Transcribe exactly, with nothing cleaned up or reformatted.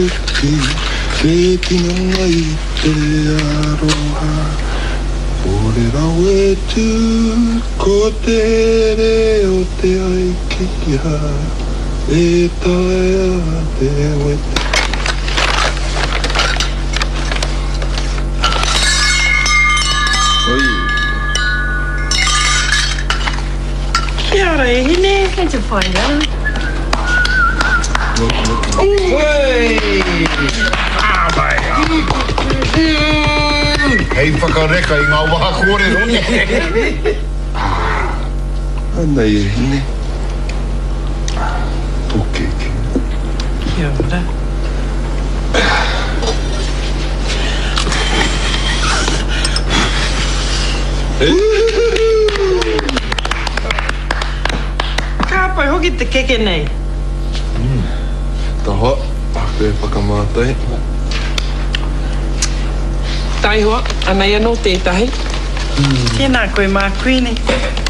Tuki Te tinga I te aroha Ore rawe tu Ko te reo te aikia E taea te wete Oi Kia ora e hine, kei te whai ana. Oi! Ah, mai! Hei whakareka I ngā waha kore roni. Ana I hine. Toke ki. Kia ora. Ka pai hoki te keke nei. Taha, ake whakamātai. Tai hoa, anai anō tētahi. Tēnā koe mā kuini.